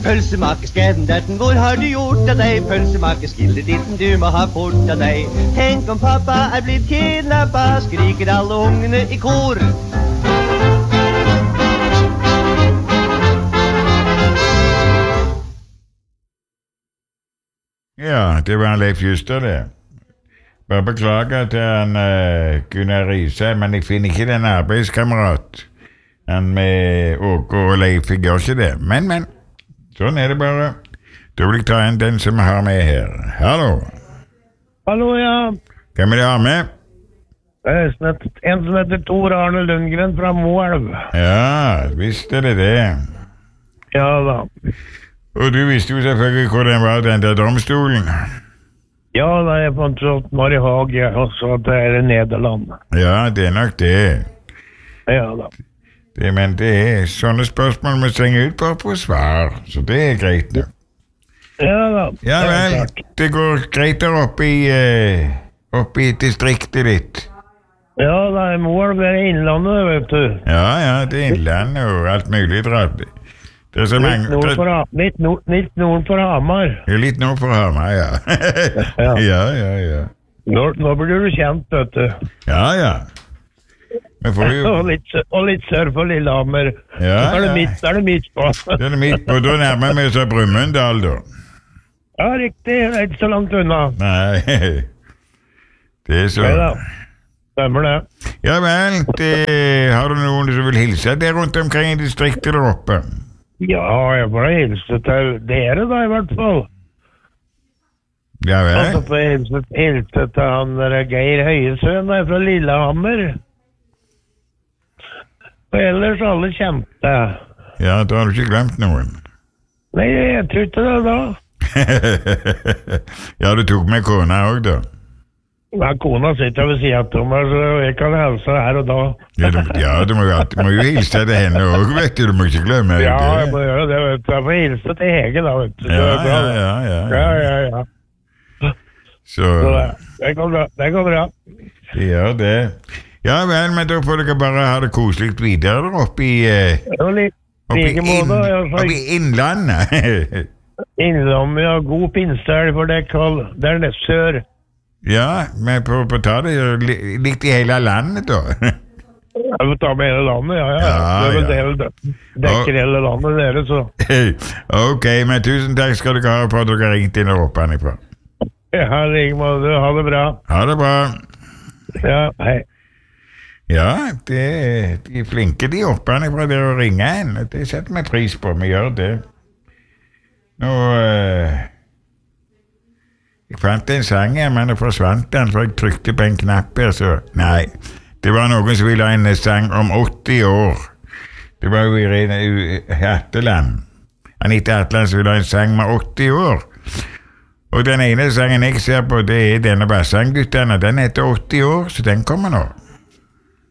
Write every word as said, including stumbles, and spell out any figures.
Pølsemakerskandaten, hvor har du gjort av deg? Pølsemakerskilleditten, du må ha fort av deg. Tenk om pappa er blitt kidnappa, skriker alle ungene i kor. Ja, det var Leif Juster det. Bare beklager til han uh, Gunnar Riise, men jeg finner ikke den arbeidskamerat. Han med Åke og Leif, jeg gjør ikke det. Men, men, sånn er det bare. Da vil jeg ta en den som jeg har med her. Hallo. Hallo, ja. Hvem er det har med? En som heter Tor Arne Lundgren fra Moelv. Ja, visste det det. Ja da. Og du visste jo selvfølgelig hvor den var, den der domstolen. Ja, da er på Mari Hage, og så det er i Nederland. Ja, det er nok det. Ja da. Det, men det er sånne spørsmål vi trenger ut på å få svar, så det er greit da. Ja da. Ja vel, det går greit der oppe i, uh, oppe i distriktet ditt. Ja, det er Moelv, det er Innlandet, vet du. Ja, ja, det er Innlandet og alt mulig dratt. Det er så litt, mange, nord for, litt, nord, litt nord for Hamar. Ja, litt nord for Hamar, ja. ja. ja, ja, ja. Nå, nå blir du kjent, vet du. Ja, ja. Men får jo... og, litt, og litt sør for Lillehammer. Ja, så er det ja. midt, er det midt på. det er det midt på, da nærmer vi oss av Brumunddal, da. Ja, riktig, det er ikke så langt unna. Nei, det er så... Nei da, stemmer det. Ja vel, det... har du noen som vil hilse deg rundt omkring i distriktet der oppe? Ja, jeg får hilse til dere da, i hvert fall. Ja vel? Og så får jeg hilse, hilse til han der Geir Høyesøen der fra Lillehammer. Og ellers alle kjente. Ja, da har du ikke glemt noen. Nei, jeg tror ikke det da. ja, du tok med kona også da. Ja, kona sitter ved siden av meg, så jeg kan hilse her og da. ja, du, ja, du må, jo, du må jo hilse til henne også, vet du, du må ikke glemme ja, det. Ja, jeg må gjøre det, vet du. Jeg får hilse til Hege da, vet du. Ja, ja, ja, ja. Ja, ja, ja. Så... så det, det går bra, det går bra. Det gjør det. Ja vel, men da får dere bare ha det koselig videre der oppe i... Uh, oppe, i inn, oppe i Innlandet. Innlandet, ja, god pinselg for deg, Karl. Det er det sør. Ja, men på, på ta det likt i hele landet da. Jeg vil ta med hele landet, ja, ja. ja, det er vel ja. det, det dekker oh. hele landet dere, så. ok, men tusen takk skal dere ha for at dere har ringt inn og oppe ifra. Ja, Rigmar, ha det bra. Ha det bra. Ja, hei. Ja, det, de er flinke de oppe ifra der å ringe en. Det setter vi pris på, vi gjør det. Nå... Uh, Jeg fant en sang her, men det forsvant den, for jeg trykte på en knapp her, så... Nei, det var noen som ville ha en sang om åtti år. Det var jo Irene Hatteland. Anita Hatteland som ville ha en sang med åtti år. Og den ene sangen jeg ser på, det er denne Bassanggutten, og den heter åtti år, så den kommer nå.